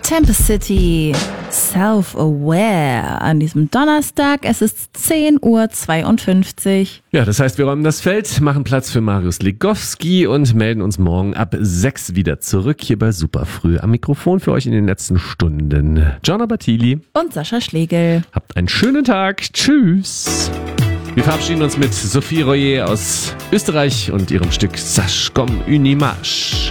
Tempest City, Self-Aware an diesem Donnerstag. Es ist 10:52 Uhr. Ja, das heißt, wir räumen das Feld, machen Platz für Marius Legowski und melden uns morgen ab 6 wieder zurück hier bei Superfrüh. Am Mikrofon für euch in den letzten Stunden Gianna Battili Und Sascha Schlegel. Habt einen schönen Tag. Tschüss. Wir verabschieden uns mit Sophie Royer aus Österreich und ihrem Stück Sash Comme une image.